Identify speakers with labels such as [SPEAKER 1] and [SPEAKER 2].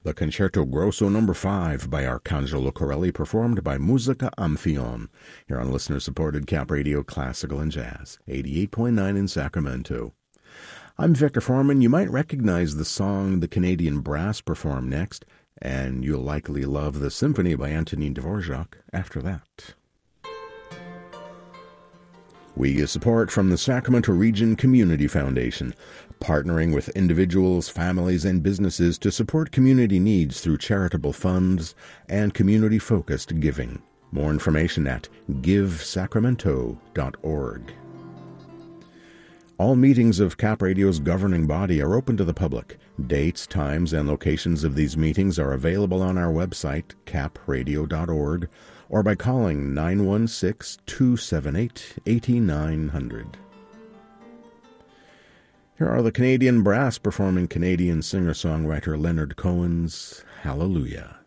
[SPEAKER 1] The Concerto Grosso No. 5 by Arcangelo Corelli, performed by Musica Amphion, here on listener-supported Cap Radio Classical and Jazz, 88.9 in Sacramento. I'm Victor Foreman. You might recognize the song the Canadian Brass perform next, and you'll likely love the symphony by Antonin Dvorak after that. We get support from the Sacramento Region Community Foundation, partnering with individuals, families, and businesses to support community needs through charitable funds and community-focused giving. More information at givesacramento.org. All meetings of Cap Radio's governing body are open to the public. Dates, times, and locations of these meetings are available on our website, capradio.org, or by calling 916-278-8900. Here are the Canadian Brass performing Canadian singer-songwriter Leonard Cohen's Hallelujah.